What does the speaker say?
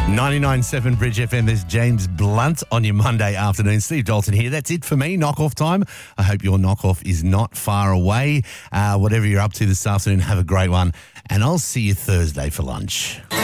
99.7 Bridge FM, there's James Blunt on your Monday afternoon. Steve Dalton here. That's it for me, knock-off time. I hope your knock-off is not far away. Whatever you're up to this afternoon, have a great one. And I'll see you Thursday for lunch.